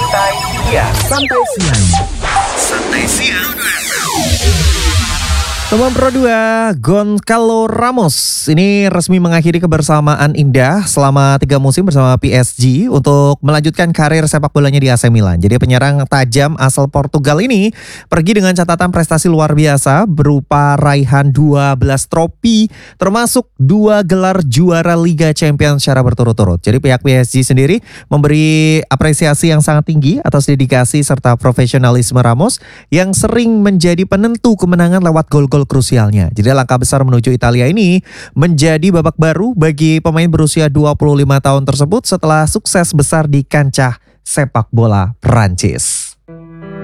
Santai siang. Santai siang. Santai siang. Teman Pro 2, Goncalo Ramos ini resmi mengakhiri kebersamaan indah selama 3 musim bersama PSG untuk melanjutkan karir sepak bolanya di AC Milan. Jadi penyerang tajam asal Portugal ini pergi dengan catatan prestasi luar biasa berupa raihan 12 trofi termasuk 2 gelar juara Liga Champions secara berturut-turut. Jadi pihak PSG sendiri memberi apresiasi yang sangat tinggi atas dedikasi serta profesionalisme Ramos yang sering menjadi penentu kemenangan lewat gol-gol krusialnya. Jadi langkah besar menuju Italia ini menjadi babak baru bagi pemain berusia 25 tahun tersebut setelah sukses besar di kancah sepak bola Prancis.